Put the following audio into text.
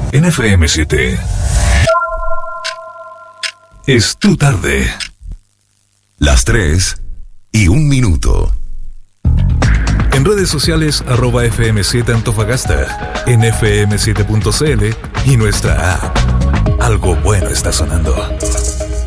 En FM7. Es tu tarde. Las 3:01. En redes sociales @FM7 Antofagasta, en FM7.cl y nuestra app. Algo bueno está sonando.